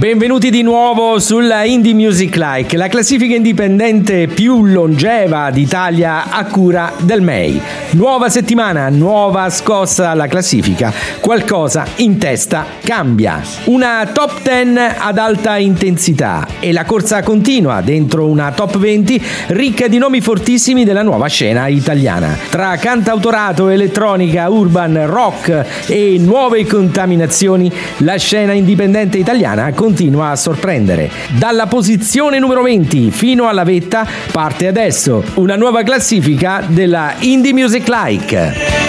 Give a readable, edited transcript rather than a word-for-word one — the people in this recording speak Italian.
Benvenuti di nuovo sulla Indie Music Like, la classifica indipendente più longeva d'Italia a cura del MEI. Nuova settimana, nuova scossa alla classifica, qualcosa in testa cambia. Una top 10 ad alta intensità e la corsa continua dentro una top 20 ricca di nomi fortissimi della nuova scena italiana. Tra cantautorato, elettronica, urban, rock e nuove contaminazioni, la scena indipendente italiana continua a sorprendere. Dalla posizione numero 20 fino alla vetta parte adesso una nuova classifica della Indie Music Like.